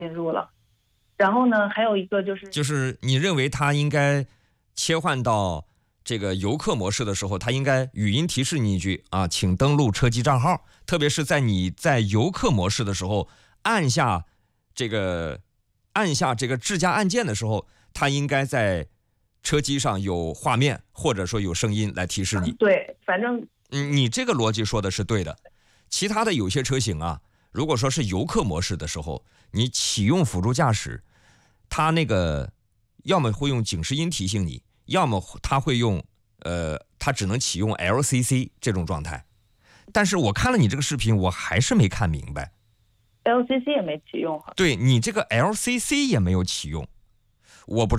进入了。然后呢，还有一个就是你认为它应该切换到这个游客模式的时候，它应该语音提示你一句啊，请登录车机账号。特别是你在游客模式的时候，按下这个智驾按键的时候，它应该在车机上有画面或者说有声音来提示你。 对，反正你这个逻辑说的是对的。其他的有些车型啊，如果说是游客模式的时候，你启用辅助驾驶，它那个要么会用警示音提醒你，要么它会用它只能启用 LCC 这种状态。但是我看了你这个视频，我还是没看明白。 LCC 也没启用。 对，你这个 LCC 也没有启用，我不知道。